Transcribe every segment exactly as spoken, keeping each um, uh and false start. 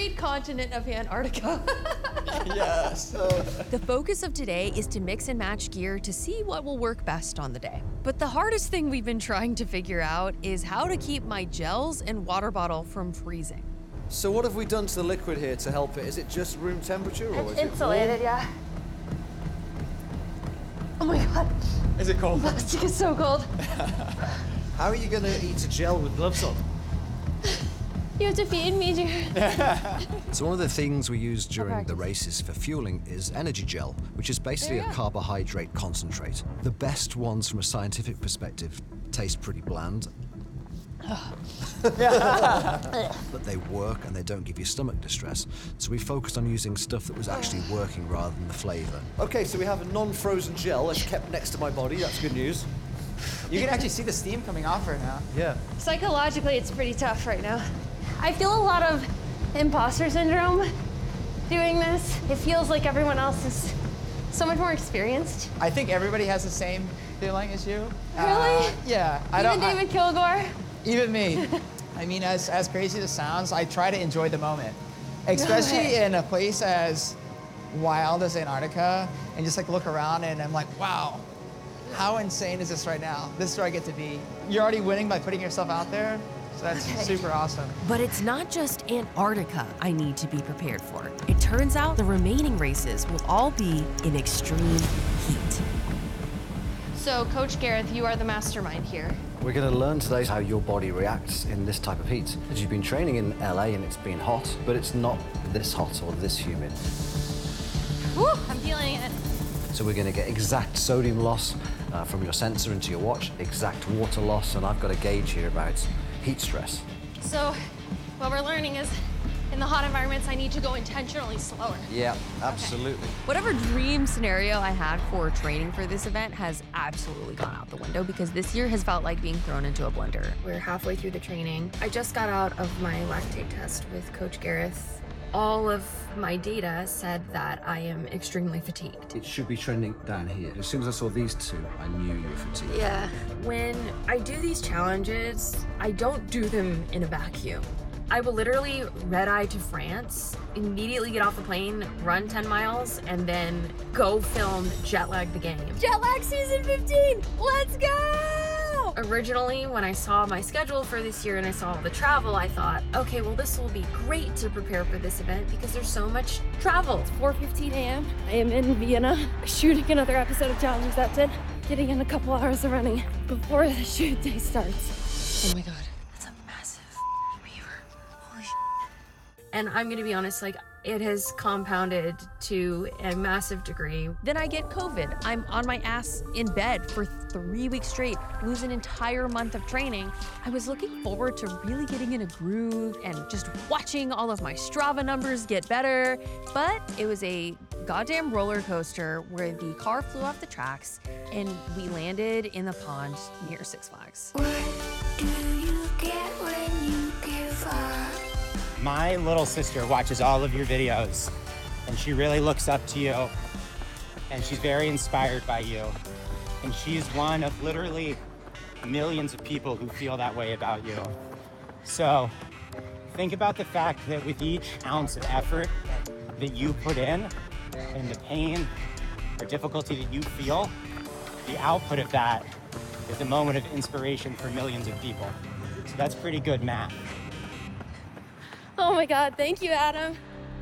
great continent of Antarctica. Yes. The focus of today is to mix and match gear to see what will work best on the day. But the hardest thing we've been trying to figure out is how to keep my gels and water bottle from freezing. So what have we done to the liquid here to help it? Is it just room temperature or It's is insulated, it warm? yeah. Oh my God. Is it cold? Plastic is so cold. How are you going to eat a gel with gloves on? You have to feed me, Jared. So one of the things we use during the races for fueling is energy gel, which is basically a carbohydrate concentrate. The best ones from a scientific perspective taste pretty bland. But they work and they don't give you stomach distress. So we focused on using stuff that was actually working rather than the flavor. Okay, so we have a non-frozen gel that's kept next to my body. That's good news. You can actually see the steam coming off right now. Yeah. Psychologically, it's pretty tough right now. I feel a lot of imposter syndrome doing this. It feels like everyone else is so much more experienced. I think everybody has the same feeling as you. Really? Uh, yeah. I Even don't, David Kilgore? Even me. I mean, as, as crazy as it sounds, I try to enjoy the moment. Especially in a place as wild as Antarctica, and just like look around and I'm like, wow, how insane is this right now? This is where I get to be. You're already winning by putting yourself out there, so that's super awesome. But it's not just Antarctica I need to be prepared for. It turns out the remaining races will all be in extreme heat. So, Coach Gareth, you are the mastermind here. We're going to learn today how your body reacts in this type of heat. As you've been training in L A and it's been hot, but it's not this hot or this humid. Woo, I'm feeling it. So we're going to get exact sodium loss uh, from your sensor into your watch, exact water loss, and I've got a gauge here about heat stress. So, what we're learning is, in the hot environments, I need to go intentionally slower. Yeah, absolutely. Whatever dream scenario I had for training for this event has absolutely gone out the window because this year has felt like being thrown into a blender. We're halfway through the training. I just got out of my lactate test with Coach Gareth. All of my data said that I am extremely fatigued. It should be trending down here. As soon as I saw these two, I knew you were fatigued. Yeah. When I do these challenges, I don't do them in a vacuum. I will literally red-eye to France, immediately get off the plane, run ten miles, and then go film Jet Lag the Game. Jet Lag Season fifteen! Let's go! Originally, when I saw my schedule for this year and I saw all the travel, I thought, okay, well, this will be great to prepare for this event because there's so much travel. It's four fifteen a m I am in Vienna, shooting another episode of Challenge Accepted, getting in a couple hours of running before the shoot day starts. Oh my God. And I'm gonna be honest, like, it has compounded to a massive degree. Then I get COVID. I'm on my ass in bed for three weeks straight, lose an entire month of training. I was looking forward to really getting in a groove and just watching all of my Strava numbers get better. But it was a goddamn roller coaster where the car flew off the tracks and we landed in the pond near Six Flags. What do you get when you give up? My little sister watches all of your videos, and she really looks up to you, and she's very inspired by you. And she's one of literally millions of people who feel that way about you. So think about the fact that with each ounce of effort that you put in, and the pain or difficulty that you feel, the output of that is a moment of inspiration for millions of people. So that's pretty good math. Oh my God, thank you, Adam.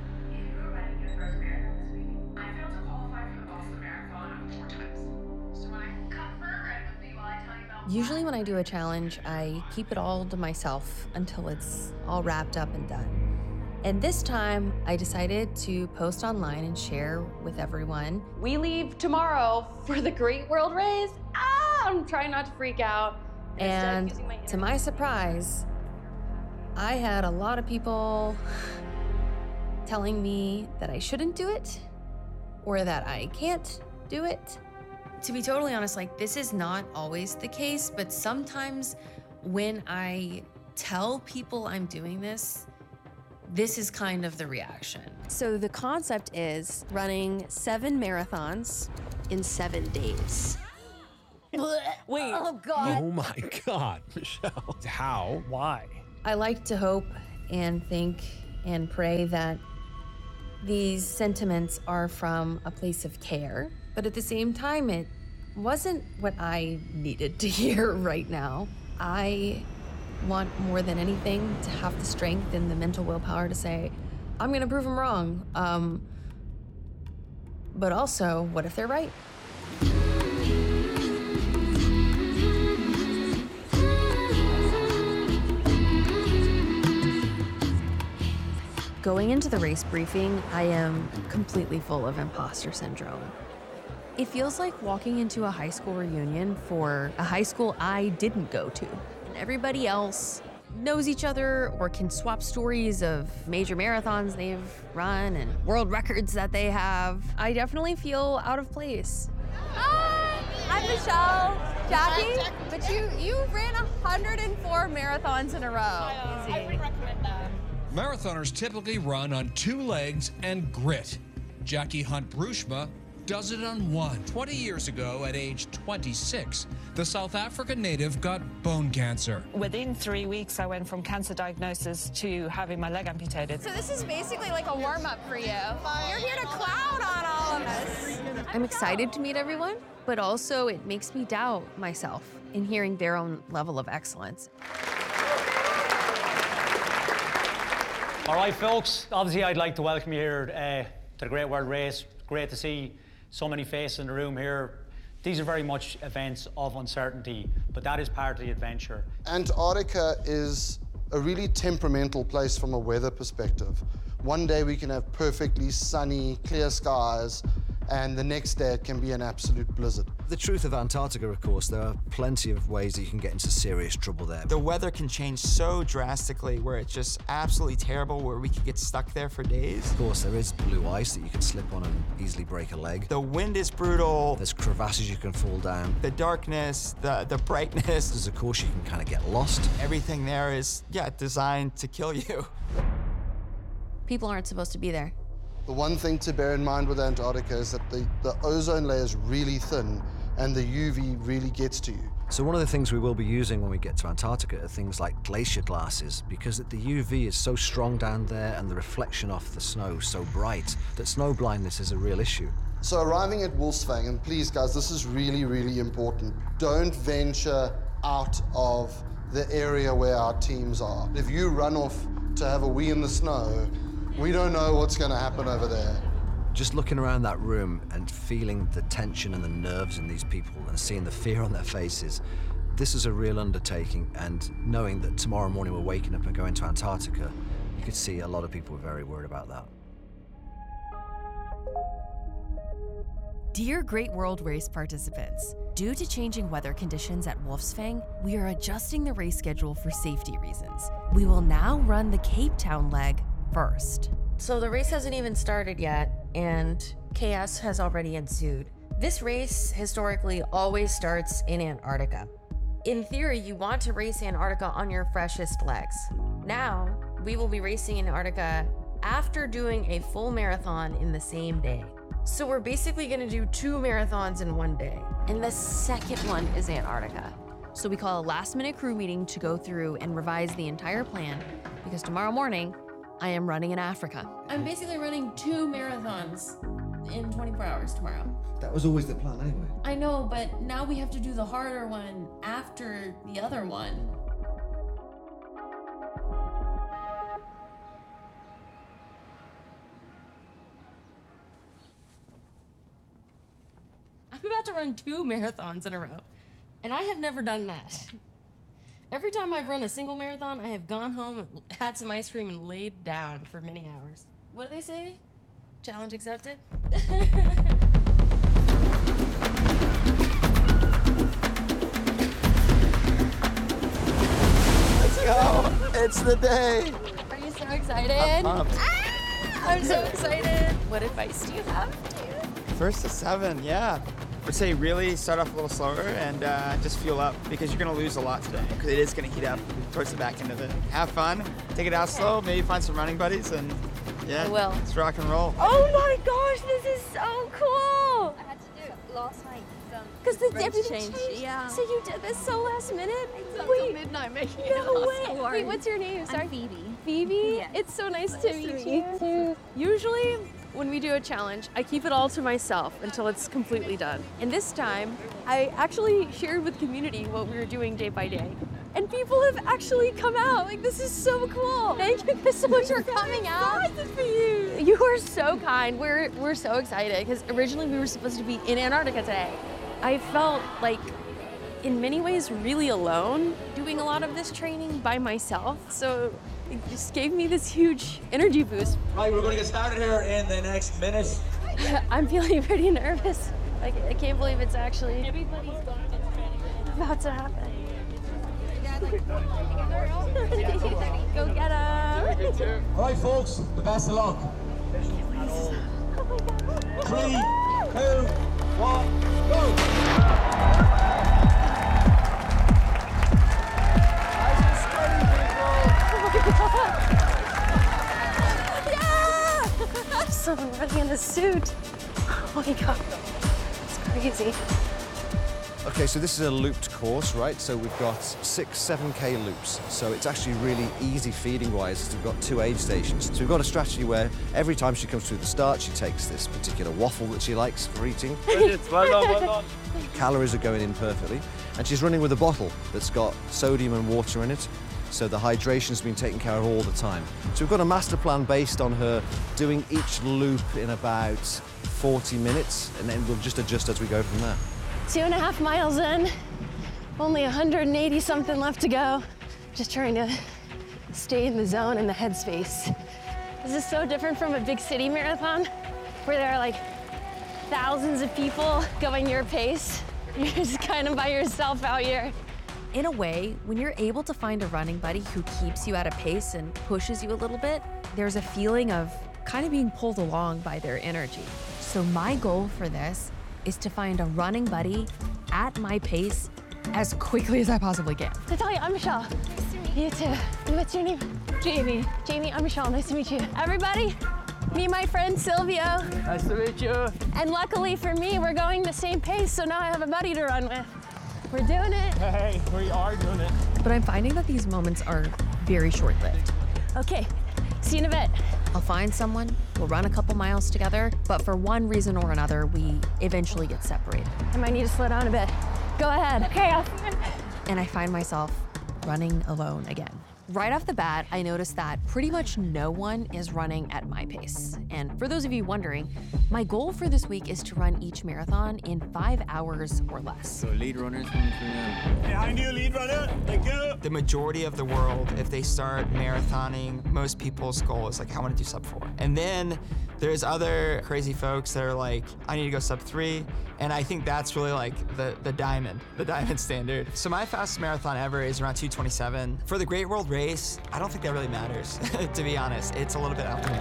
Usually when I do a challenge, I keep it all to myself until it's all wrapped up and done. And this time, I decided to post online and share with everyone. We leave tomorrow for the Great World Race. Ah, I'm trying not to freak out. And to my surprise, I had a lot of people telling me that I shouldn't do it or that I can't do it. To be totally honest, like, this is not always the case, but sometimes when I tell people I'm doing this, this is kind of the reaction. So the concept is running seven marathons in seven days. Wait. Oh God. Oh my God, Michelle. How? Why? I like to hope and think and pray that these sentiments are from a place of care. But at the same time, it wasn't what I needed to hear right now. I want more than anything to have the strength and the mental willpower to say, I'm gonna prove them wrong. Um, but also, what if they're right? Going into the race briefing, I am completely full of imposter syndrome. It feels like walking into a high school reunion for a high school I didn't go to. And everybody else knows each other or can swap stories of major marathons they've run and world records that they have. I definitely feel out of place. Hi, I'm Michelle, Jackie, but you, you ran one hundred four marathons in a row. I, uh, I would recommend that. Marathoners typically run on two legs and grit. Jackie Hunt Bruchma does it on one. twenty years ago, at age twenty-six, the South African native got bone cancer. Within three weeks, I went from cancer diagnosis to having my leg amputated. So this is basically like a warm-up for you. You're here to clown on all of us. I'm excited to meet everyone, but also it makes me doubt myself in hearing their own level of excellence. All right, folks, obviously I'd like to welcome you here uh, to the Great World Race. Great to see so many faces in the room here. These are very much events of uncertainty, but that is part of the adventure. Antarctica is a really temperamental place from a weather perspective. One day we can have perfectly sunny, clear skies, and the next day it can be an absolute blizzard. The truth of Antarctica, of course, there are plenty of ways that you can get into serious trouble there. The weather can change so drastically where it's just absolutely terrible, where we could get stuck there for days. Of course, there is blue ice that you can slip on and easily break a leg. The wind is brutal. There's crevasses you can fall down. The darkness, the, the brightness. There's, of course, you can kind of get lost. Everything there is, yeah, designed to kill you. People aren't supposed to be there. The one thing to bear in mind with Antarctica is that the, the ozone layer is really thin and the U V really gets to you. So one of the things we will be using when we get to Antarctica are things like glacier glasses, because the U V is so strong down there and the reflection off the snow so bright that snow blindness is a real issue. So arriving at Wolfsvang, and please guys, this is really, really important. Don't venture out of the area where our teams are. If you run off to have a wee in the snow, we don't know what's going to happen over there. Just looking around that room and feeling the tension and the nerves in these people and seeing the fear on their faces, this is a real undertaking, and knowing that tomorrow morning we're waking up and going to Antarctica, you could see a lot of people are very worried about that. Dear Great World Race participants, due to changing weather conditions at Wolfsvang, we are adjusting the race schedule for safety reasons. We will now run the Cape Town leg first. So the race hasn't even started yet, and chaos has already ensued. This race historically always starts in Antarctica. In theory, you want to race Antarctica on your freshest legs. Now, we will be racing Antarctica after doing a full marathon in the same day. So we're basically gonna do two marathons in one day. And the second one is Antarctica. So we call a last minute crew meeting to go through and revise the entire plan, because tomorrow morning, I am running in Africa. I'm basically running two marathons in twenty-four hours tomorrow. That was always the plan anyway. I know, but now we have to do the harder one after the other one. I'm about to run two marathons in a row, and I have never done that. Every time I've run a single marathon, I have gone home, had some ice cream, and laid down for many hours. What do they say? Challenge accepted? Let's go! It's the day! Are you so excited? I'm pumped. Ah, I'm so excited. What advice do you have? First to seven, yeah. I would say really start off a little slower and uh, just fuel up, because you're going to lose a lot today, because it is going to heat up towards the back end of it. Have fun, take it out slow, maybe find some running buddies, and yeah, I will. Let's rock and roll. Oh my gosh, this is so cool! I had to do it last night. Because the race everything changed, changed. yeah. So you did this so last minute? It's up Wait, till midnight making it no last. way. Don't worry. Wait, what's your name? Sorry. I'm Phoebe. Phoebe. Yes. It's so nice to meet to you. you too. Usually, when we do a challenge, I keep it all to myself until it's completely done. And this time, I actually shared with community what we were doing day by day. And people have actually come out. Like, this is so cool. Thank you guys so much for coming out. I'm excited for you. You are so kind. We're, we're so excited because originally we were supposed to be in Antarctica today. I felt like, in many ways, really alone doing a lot of this training by myself. So it just gave me this huge energy boost. Right, we're going to get started here in the next minute. I'm feeling pretty nervous. Like, I can't believe it's actually about to happen. Go get him. All right, folks, the best of luck. Three, two, one, go. Yeah! Someone running in a suit. Oh my god, it's crazy. Okay, so this is a looped course, right? So we've got six, seven K loops. So it's actually really easy feeding-wise. We've got two aid stations. So we've got a strategy where every time she comes through the start, she takes this particular waffle that she likes for eating. Well done, well done. Calories are going in perfectly. And she's running with a bottle that's got sodium and water in it. So the hydration's been taken care of all the time. So we've got a master plan based on her doing each loop in about forty minutes, and then we'll just adjust as we go from there. Two and a half miles in, only one hundred eighty something left to go. Just trying to stay in the zone and the headspace. This is so different from a big city marathon where there are like thousands of people going your pace. You're just kind of by yourself out here. In a way, when you're able to find a running buddy who keeps you at a pace and pushes you a little bit, there's a feeling of kind of being pulled along by their energy. So my goal for this is to find a running buddy at my pace as quickly as I possibly can. Natalia, I'm Michelle. Nice to meet you. You too. And what's your name? Jamie. Jamie, I'm Michelle. Nice to meet you. Everybody, meet my friend Silvio. Nice to meet you. And luckily for me, we're going the same pace, so now I have a buddy to run with. We're doing it. Hey, we are doing it. But I'm finding that these moments are very short-lived. Okay, see you in a bit. I'll find someone, we'll run a couple miles together, but for one reason or another, we eventually get separated. I might need to slow down a bit. Go ahead. Okay, I'll see you. And I find myself running alone again. Right off the bat, I noticed that pretty much no one is running at my pace. And for those of you wondering, my goal for this week is to run each marathon in five hours or less. So lead runners coming through now. Hey, hi, new lead runner. Thank you. The majority of the world, if they start marathoning, most people's goal is like, I want to do sub four. And then there's other crazy folks that are like, I need to go sub three. And I think that's really like the, the diamond, the diamond standard. So my fastest marathon ever is around two twenty-seven. For the Great World Race, I don't think that really matters, to be honest. It's a little bit out the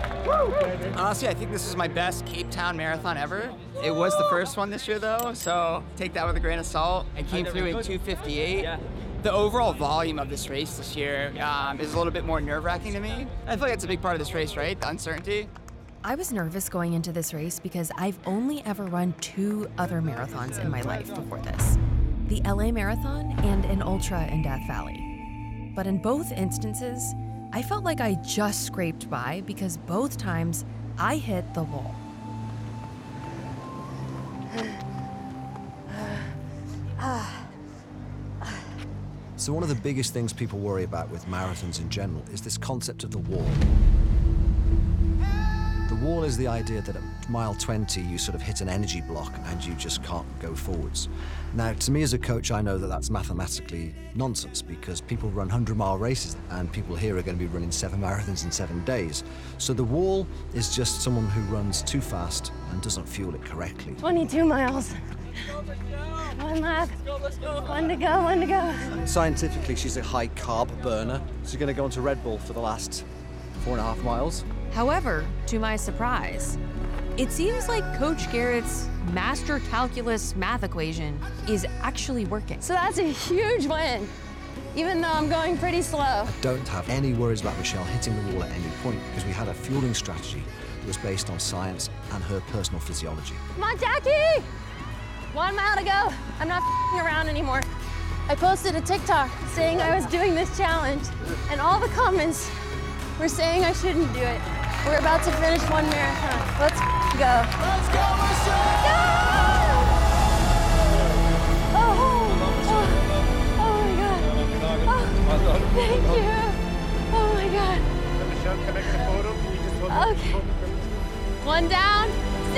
window. Honestly, I think this is my best Cape Town marathon ever. It was the first one this year though, so take that with a grain of salt. I came through in two fifty-eight. Yeah. The overall volume of this race this year um, is a little bit more nerve-wracking to me. I feel like it's a big part of this race, right? The uncertainty. I was nervous going into this race because I've only ever run two other marathons in my life before this. The L A Marathon and an ultra in Death Valley. But in both instances, I felt like I just scraped by because both times I hit the wall. So one of the biggest things people worry about with marathons in general is this concept of the wall. The wall is the idea that at mile twenty, you sort of hit an energy block and you just can't go forwards. Now, to me as a coach, I know that that's mathematically nonsense because people run hundred mile races and people here are going to be running seven marathons in seven days. So the wall is just someone who runs too fast and doesn't fuel it correctly. twenty-two miles. One lap. One to go, one to go. Scientifically, she's a high carb burner. She's going to go into Red Bull for the last four and a half miles. However, to my surprise, it seems like Coach Garrett's master calculus math equation is actually working. So that's a huge win, even though I'm going pretty slow. I don't have any worries about Michelle hitting the wall at any point because we had a fueling strategy that was based on science and her personal physiology. Come on, Jackie! One mile to go. I'm not f***ing around anymore. I posted a TikTok saying I was doing this challenge, and all the comments were saying I shouldn't do it. We're about to finish one marathon. Let's go. Let's go, Michelle! Go! Oh, oh, oh my God. Oh, thank you. Oh my God. Michelle, can I get a photo? Can you just hold Okay. One down.